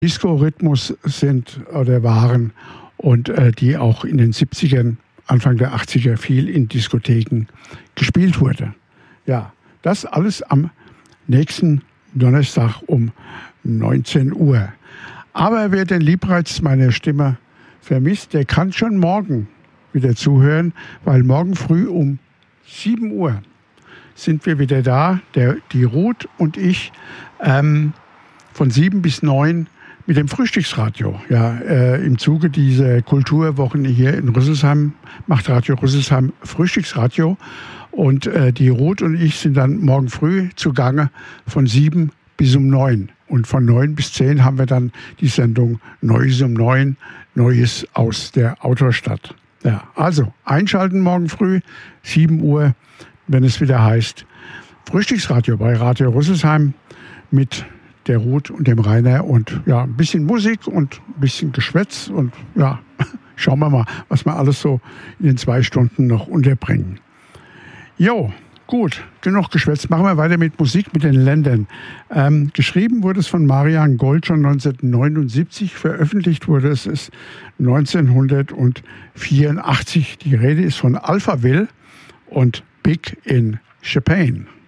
Disco-Rhythmus sind oder waren und die auch in den 70ern, Anfang der 80er viel in Diskotheken gespielt wurde. Ja, das alles am nächsten Donnerstag um 19 Uhr. Aber wer den Liebreiz meiner Stimme vermisst, der kann schon morgen wieder zuhören, weil morgen früh um 7 Uhr sind wir wieder da, die Ruth und ich, von 7 bis 9 mit dem Frühstücksradio. Ja, im Zuge dieser Kulturwochen hier in Rüsselsheim macht Radio Rüsselsheim Frühstücksradio. Und die Ruth und ich sind dann morgen früh zugange von 7 bis um 9. Und von 9 bis 10 haben wir dann die Sendung Neues um 9, Neues aus der Autorstadt. Ja, also einschalten morgen früh, 7 Uhr, wenn es wieder heißt Frühstücksradio bei Radio Rüsselsheim mit der Ruth und dem Rainer und ja, ein bisschen Musik und ein bisschen Geschwätz und ja, schauen wir mal, was wir alles so in den 2 Stunden noch unterbringen. Jo, gut, genug geschwätzt. Machen wir weiter mit Musik, mit den Ländern. Geschrieben wurde es von Marian Gold schon 1979, veröffentlicht wurde es 1984. Die Rede ist von Alphaville und Big in Champagne.